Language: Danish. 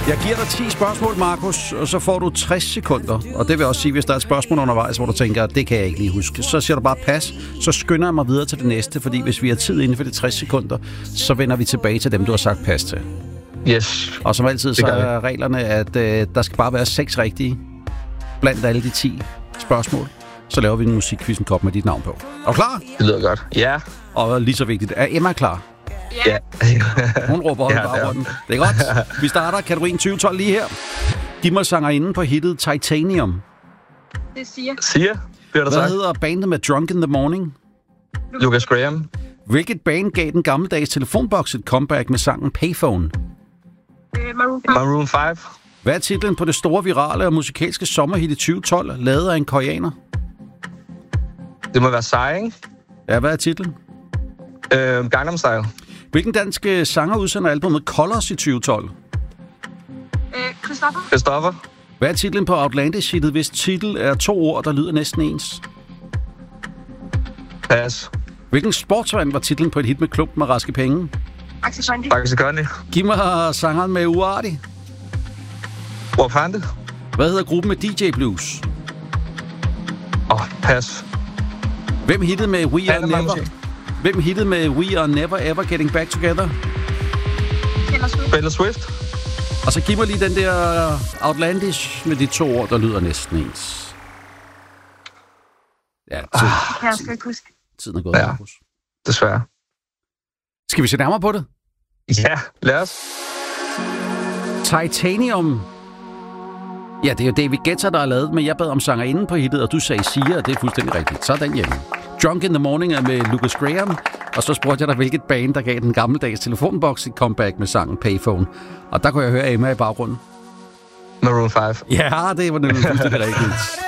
Jeg giver dig 10 spørgsmål, Markus, og så får du 60 sekunder. Og det vil også sige, hvis der er et spørgsmål undervejs, hvor du tænker, det kan jeg ikke lige huske, så siger du bare pas. Så skynder jeg mig videre til det næste, fordi hvis vi har tid inden for de 60 sekunder, så vender vi tilbage til dem, du har sagt pas til. Yes. Og som altid, så er reglerne, at der skal bare være 6 rigtige blandt alle de 10 spørgsmål. Så laver vi en musikquizzen kop med dit navn på. Er du klar? Det lyder godt. Ja. Og lige så vigtigt, er Emma klar? Ja. Hun råber i baggrunden. Det er godt. Vi starter kategorien 2012 lige her. Giv mig sangerinden på hittet Titanium. Det siger. Siger? Hvad hedder bandet med Drunk in the Morning? Lucas Graham. Hvilket band gav den gammeldags telefonboks et comeback med sangen Payphone? Maroon 5. Hvad er titlen på det store virale og musikalske sommerhit i 2012, lavet af en koreaner? Det må være Psy, ikke? Ja, hvad er titlen? Gangnam Style. Hvilken danske sanger udsender albumet Colors i 2012? Christoffer. Hvad er titlen på Outlandish-hittet, hvis titel er 2 ord, der lyder næsten ens? Pas. Hvilken sportsvand var titlen på et hit med klump med raske penge? Axel Kondi. Giv mig sangeren med Uardi. Wapande. Hvad hedder gruppen med DJ Blues? Pas. Hvem hittede med We Are Never Ever Getting Back Together? Taylor Swift. Og så giv mig lige den der Outlandish med de 2 ord, der lyder næsten ens. Ja, Jeg skal ikke huske. tiden er gået. Ja, desværre. Skal vi se nærmere på det? Ja, lad os. Titanium. Ja, det er jo David Guetta, der har lavet, men jeg bad om sangerinden på hittet, og du sagde Sia, og det er fuldstændig rigtigt. Så er den hjemme. Drunk in the Morning er med Lucas Graham, og så spurgte jeg dig, hvilket band, der gav den gammeldags telefonboks et comeback med sangen Payphone. Og der kunne jeg høre Emma i baggrunden. Maroon 5. Ja, det var nemlig fuldstændig rigtigt.